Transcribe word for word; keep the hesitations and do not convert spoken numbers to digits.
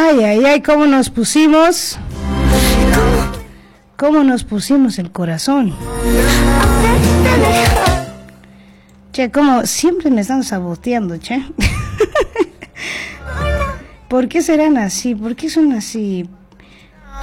Ay, ay, ay, cómo nos pusimos. Cómo nos pusimos el corazón. Che, como siempre me están saboteando, che. ¿Por qué serán así? ¿Por qué son así?